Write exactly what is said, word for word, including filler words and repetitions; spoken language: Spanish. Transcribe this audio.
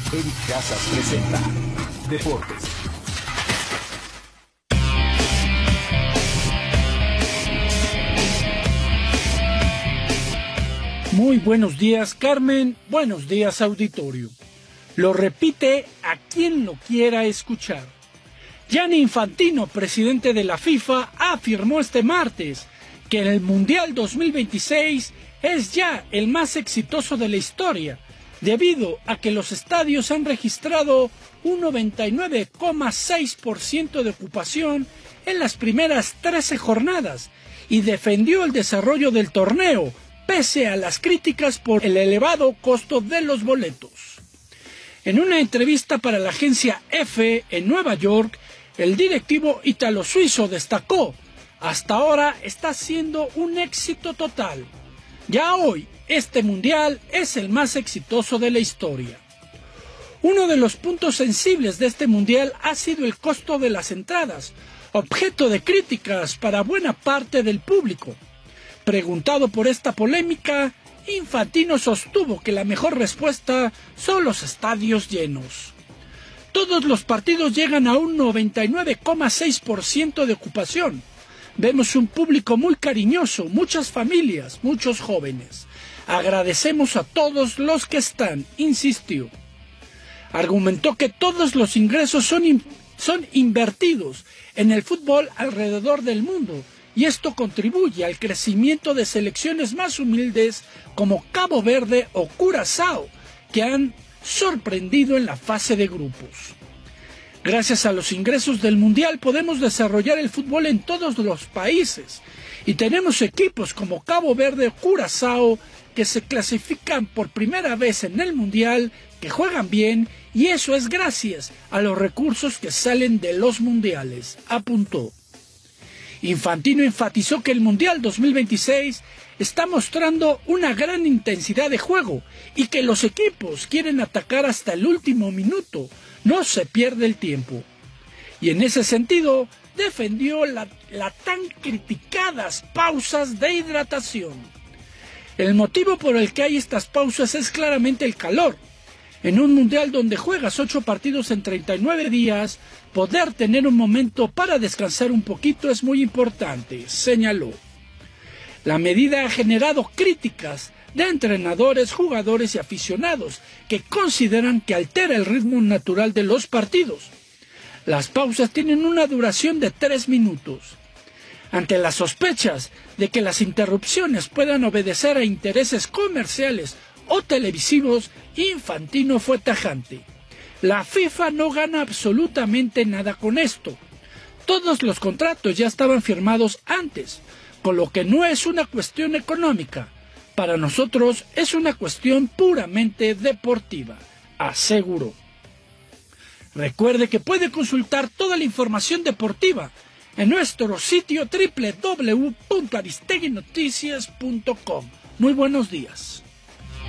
Eric Casas presenta Deportes. Muy buenos días, Carmen. Buenos días, auditorio. Lo repite a quien lo quiera escuchar. Gianni Infantino, presidente de la FIFA, afirmó este martes que el Mundial dos mil veintiséis es ya el más exitoso de la historia, debido a que los estadios han registrado un noventa y nueve coma seis por ciento de ocupación en las primeras trece jornadas y defendió el desarrollo del torneo, pese a las críticas por el elevado costo de los boletos. En una entrevista para la agencia EFE en Nueva York, el directivo ítalo-suizo destacó: hasta ahora está siendo un éxito total. Ya hoy, este mundial es el más exitoso de la historia. Uno de los puntos sensibles de este mundial ha sido el costo de las entradas, objeto de críticas para buena parte del público. Preguntado por esta polémica, Infantino sostuvo que la mejor respuesta son los estadios llenos. Todos los partidos llegan a un noventa y nueve coma seis por ciento de ocupación. Vemos un público muy cariñoso, muchas familias, muchos jóvenes. Agradecemos a todos los que están, insistió. Argumentó que todos los ingresos son, in- son invertidos en el fútbol alrededor del mundo, y esto contribuye al crecimiento de selecciones más humildes como Cabo Verde o Curazao, que han sorprendido en la fase de grupos. Gracias a los ingresos del Mundial podemos desarrollar el fútbol en todos los países, y tenemos equipos como Cabo Verde o Curazao que se clasifican por primera vez en el Mundial, que juegan bien, y eso es gracias a los recursos que salen de los mundiales, apuntó. Infantino enfatizó que el Mundial dos mil veintiséis está mostrando una gran intensidad de juego y que los equipos quieren atacar hasta el último minuto, no se pierde el tiempo. Y en ese sentido, defendió la, la tan criticadas pausas de hidratación. El motivo por el que hay estas pausas es claramente el calor. En un mundial donde juegas ocho partidos en treinta y nueve días, poder tener un momento para descansar un poquito es muy importante, señaló. La medida ha generado críticas de entrenadores, jugadores y aficionados que consideran que altera el ritmo natural de los partidos. Las pausas tienen una duración de tres minutos. Ante las sospechas de que las interrupciones puedan obedecer a intereses comerciales o televisivos, Infantino fue tajante. La FIFA no gana absolutamente nada con esto. Todos los contratos ya estaban firmados antes, con lo que no es una cuestión económica. Para nosotros es una cuestión puramente deportiva, aseguró. Recuerde que puede consultar toda la información deportiva en nuestro sitio doble u doble u doble u punto aristegui noticias punto com. Muy buenos días.